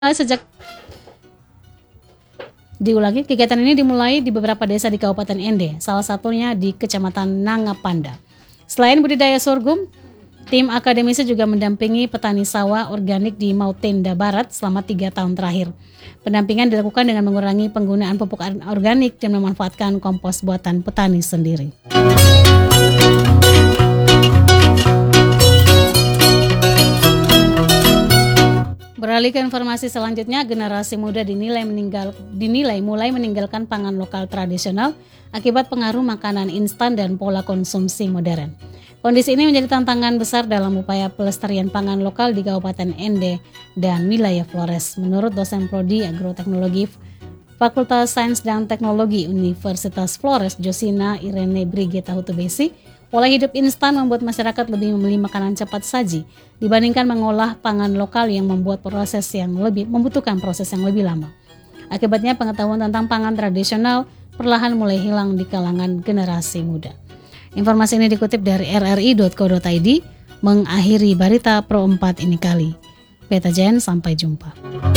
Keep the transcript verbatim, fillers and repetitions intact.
Sejak diulangi, kegiatan ini dimulai di beberapa desa di Kabupaten Ende, salah satunya di Kecamatan Nangapanda. Selain budidaya sorghum, tim akademisi juga mendampingi petani sawah organik di Mautenda Barat selama tiga tahun terakhir. Pendampingan dilakukan dengan mengurangi penggunaan pupuk organik dan memanfaatkan kompos buatan petani sendiri. Beralih ke informasi selanjutnya, generasi muda dinilai meninggal dinilai mulai meninggalkan pangan lokal tradisional akibat pengaruh makanan instan dan pola konsumsi modern. Kondisi ini menjadi tantangan besar dalam upaya pelestarian pangan lokal di Kabupaten Ende dan wilayah Flores. Menurut dosen prodi Agroteknologi Fakultas Sains dan Teknologi Universitas Flores, Josina Irene Brigeta Hutubesi, pola hidup instan membuat masyarakat lebih memilih makanan cepat saji dibandingkan mengolah pangan lokal yang membuat proses yang lebih membutuhkan proses yang lebih lama. Akibatnya pengetahuan tentang pangan tradisional perlahan mulai hilang di kalangan generasi muda. Informasi ini dikutip dari r r i dot co dot i d, mengakhiri Barita Pro empat ini kali. Beta Jen, sampai jumpa.